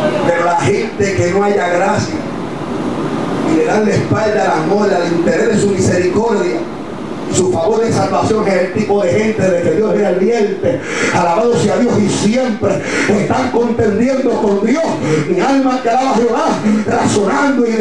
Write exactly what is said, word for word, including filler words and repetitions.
Pero la gente que no haya gracia y le dan la espalda al amor, al interés de su misericordia, su favor de salvación, es el tipo de gente de que Dios le advierte. Alabado sea Dios, y siempre están contendiendo con Dios. Mi alma que alaba a Jehová, razonando y